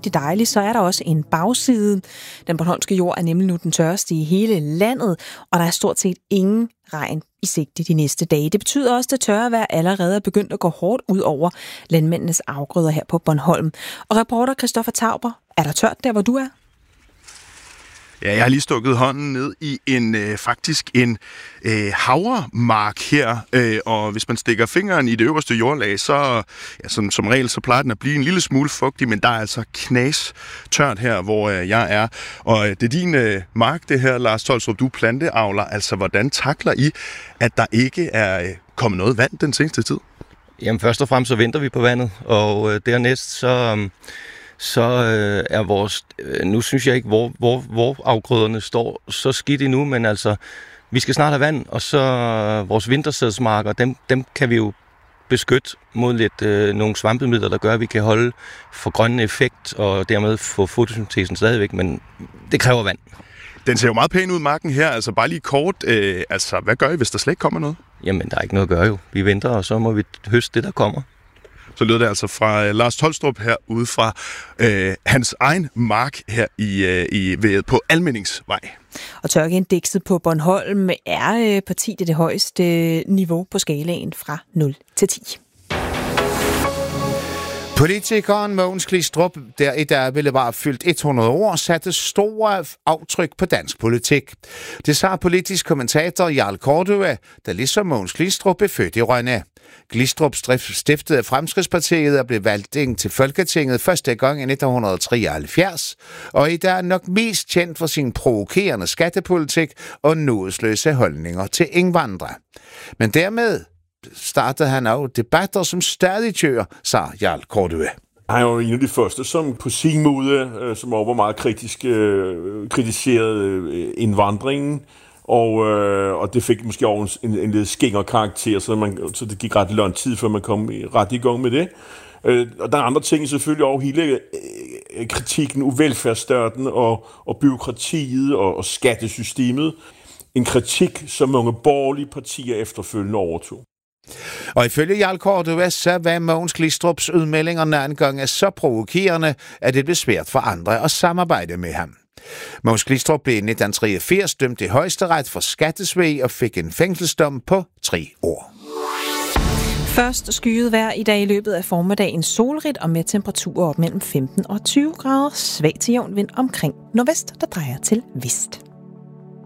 rigtig dejligt, så er der også en bagside. Den bornholmske jord er nemlig nu den tørreste i hele landet, og der er stort set ingen regn i sigte de næste dage. Det betyder også, at det tørre vejr allerede er begyndt at gå hårdt ud over landmændenes afgrøder her på Bornholm. Og reporter Christoffer Tauber, er der tørt der, hvor du er? Ja, jeg har lige stukket hånden ned i en havremark her, og hvis man stikker fingeren i det øverste jordlag, så som regel så plejer den at blive en lille smule fugtig, men der er altså knas tørt her, hvor jeg er. Og det er din mark, det her, Lars Tolstrup, du planteavler. Altså, hvordan takler I, at der ikke er kommet noget vand den seneste tid? Jamen, først og fremmest så venter vi på vandet, og dernæst så er vores, nu synes jeg ikke, hvor afgrøderne står så skidt endnu, men altså, vi skal snart have vand, og så vores vintersædsmarker, dem kan vi jo beskytte mod lidt nogle svampemidler, der gør, at vi kan holde for grønne effekt, og dermed få fotosyntesen stadigvæk, men det kræver vand. Den ser jo meget pæn ud, marken her, altså bare lige kort, hvad gør I, hvis der slet ikke kommer noget? Jamen, der er ikke noget at gøre jo. Vi venter, og så må vi høste det, der kommer. Så lyder det altså fra Lars Tolstrup herude fra hans egen mark her på Almenningsvej. Og tørkeindekset på Bornholm er på 10 det højeste niveau på skalaen fra 0 til 10. Politikeren Mogens Glistrup, der i dag ville være fyldt 100 år, satte store aftryk på dansk politik. Det sagde politisk kommentator Jarl Cordua, der ligesom Mogens Glistrup er født i Rønne. Glistrup stiftede Fremskridtspartiet og blev valgt ind til Folketinget første gang i 1973, og i dag er nok mest kendt for sin provokerende skattepolitik og nådesløse holdninger til indvandrere. Men dermed startede han også debatter, som stadig kører, sagde Jarl Cordua. Han er jo en af de første, som på sin måde, som var meget kritiserede indvandringen, og det fik måske også en lidt skænger karakter, så det gik ret lang tid, før man kom ret i gang med det. Og der er andre ting, selvfølgelig også hele kritikken af velfærdsstaten og byråkratiet og skattesystemet. En kritik, som mange borgerlige partier efterfølgende overtog. Og ifølge Jarl Cordua, så var Mogens Glistrups udmeldinger nogle gange så provokerende, at det blev svært for andre at samarbejde med ham. Mogens Glistrup blev i 1983 dømt i Højesteret for skattesvig og fik en fængselsdom på 3 år. Først skyet vejr i dag i løbet af formiddagen, solrigt og med temperaturer op mellem 15 og 20 grader, svag til jævn vind omkring nordvest, der drejer til vest.